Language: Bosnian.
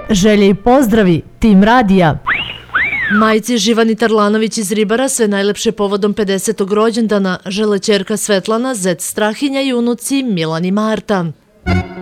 Želje i pozdravi, tim radija. Majci Živani Tarlanović iz Ribara sve najlepše povodom 50. rođendana žele ćerka Svetlana, zet Strahinja i unuci Milan i Marta.